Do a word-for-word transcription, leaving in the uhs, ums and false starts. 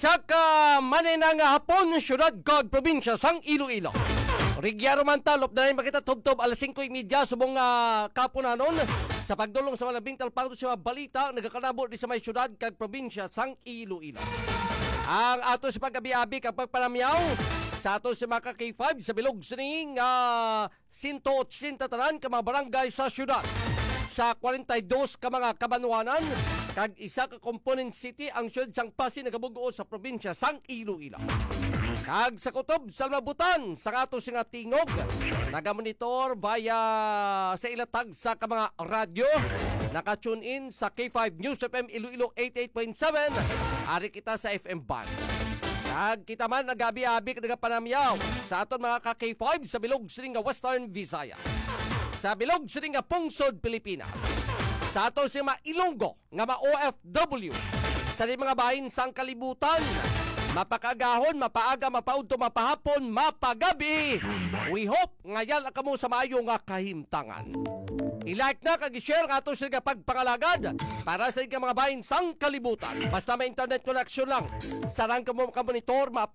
sa ka maninang hapon, syudad kag probinsya sang Iloilo. Rigyaro man talop na rin makita tubtob alas singko media subong uh, kapunanon sa pagdulong sa malabing talpangto sa mga balita nagakanabo di sa may syudad kag probinsya sang Iloilo. Ang ato sa pag-abi-abi kag pagpanamyaw sa ato si mga K five sa bilog sining uh, one hundred eighty tanan ka mga barangay sa syudad. Sa forty-two ka mga kabanwanan kag isa ka component city ang syudad sang Pasig nagabugo sa probinsya sang Iloilo. Kag sa kutob sa mabutan sa ato nga tingog nagamonitor via sa ilatag sa ka mga radyo naka-tune in sa K five News F M Iloilo eighty-eight point seven ari kita sa F M band. Kag kita man nagabi-abi kag nagapanamyaw sa aton mga ka K five sa bilog sining nga Western Visayas. Sa bilog sining nga Pungsod, Pilipinas. Sa ato si mga Ilonggo nga mga O F W sa di mga bahin sang kalibutan. Mapakagahon, mapaaga, mapaudto, mapahapon, mapagabi. We hope ngayon ang kamo sa maayo nga kahimtangan. I-like na kag i-share nga ato sila pagpangalagad para sa mga bahin sang kalibutan. Basta may internet connection lang. Sarang ka mo ka monitor,